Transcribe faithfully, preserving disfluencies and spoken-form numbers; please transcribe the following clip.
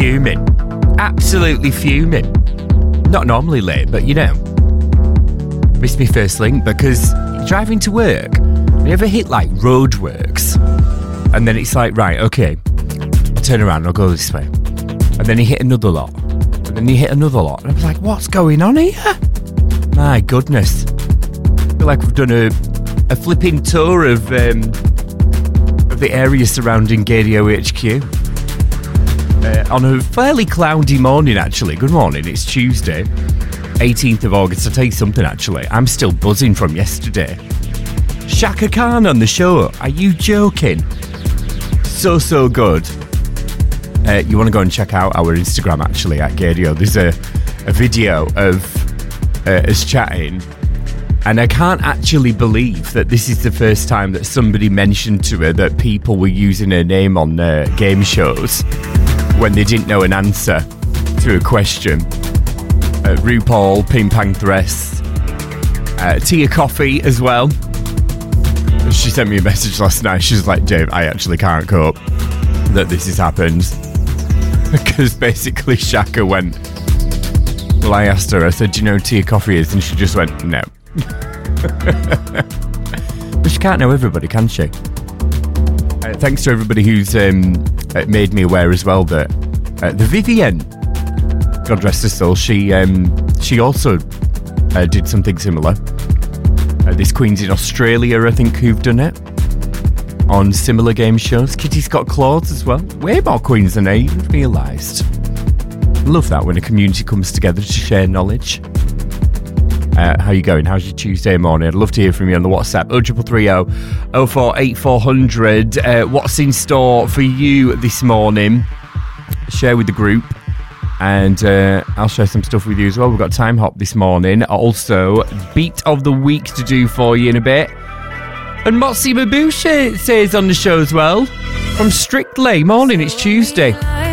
fuming. Absolutely fuming. Not normally late, but you know. Missed my first link because driving to work, you ever hit like roadworks? And then it's like, right, okay, I'll turn around, I'll go this way. And then you hit another lot. And then you hit another lot. And I was like, what's going on here? My goodness. I feel like we've done a, a flipping tour of, um, of the area surrounding Gadio H Q. Uh, on a fairly cloudy morning, actually. Good morning, it's Tuesday, eighteenth of August. I'll tell you something, actually. I'm still buzzing from yesterday. Shaka Khan on the show. Are you joking? So, so good. Uh, you want to go and check out our Instagram, actually, at Gadio. There's a, a video of uh, us chatting. And I can't actually believe that this is the first time that somebody mentioned to her that people were using her name on uh, game shows when they didn't know an answer to a question. Uh, RuPaul, Ping Pang Thress, uh, Tia Coffee as well. She sent me a message last night. She was like, Dave, I actually can't cope that this has happened. Because basically Shaka went, well, I asked her, I said, do you know who Tia Coffee is? And she just went, no. But she can't know everybody, can she? Uh, thanks to everybody who's um, made me aware as well that uh, the Vivienne, God rest her soul, she um, she also uh, did something similar. Uh, there's queens in Australia, I think, who've done it on similar game shows. Kitty Scott Claus as well. Way more queens than I even realised. Love that when a community comes together to share knowledge. Uh, how you going? How's your Tuesday morning? I'd love to hear from you on the WhatsApp. oh three three oh, oh four eight four hundred. Uh, what's in store for you this morning? Share with the group. And uh, I'll share some stuff with you as well. We've got Time Hop this morning. Also, Beat of the Week to do for you in a bit. And Motsy Mabusha says on the show as well. From Strictly. Morning, it's Tuesday.